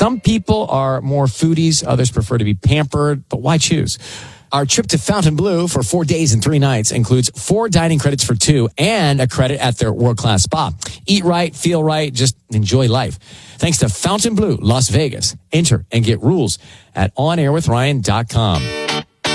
Some people are more foodies. Others prefer to be pampered. But why choose? Our trip to Fontainebleau for 4 days and 3 nights includes 4 dining credits for 2 and a credit at their world-class spa. Eat right, feel right, just enjoy life. Thanks to Fontainebleau, Las Vegas. Enter and get rules at onairwithryan.com.